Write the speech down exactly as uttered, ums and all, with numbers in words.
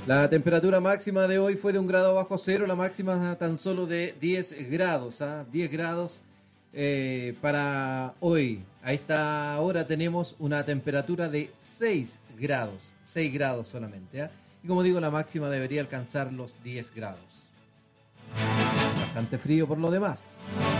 La temperatura máxima de hoy fue de un grado bajo cero, la máxima tan solo de diez grados, ¿ah? diez grados eh, para hoy. A esta hora tenemos una temperatura de seis grados, seis grados solamente, ¿ah? Y como digo, la máxima debería alcanzar los diez grados. Bastante frío por lo demás.